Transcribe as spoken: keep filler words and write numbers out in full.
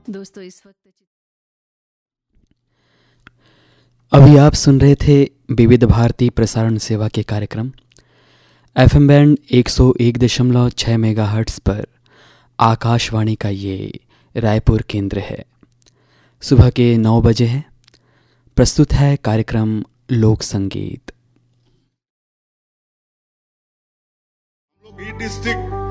दोस्तों इस वक्त अभी आप सुन रहे थे विविध भारती प्रसारण सेवा के कार्यक्रम एफएम बैंड एक सौ एक दशमलव छः मेगाहर्ट्ज़ पर आकाशवाणी का ये रायपुर केंद्र है। सुबह के नौ बजे है। प्रस्तुत है कार्यक्रम लोक संगीत। डिस्ट्रिक्ट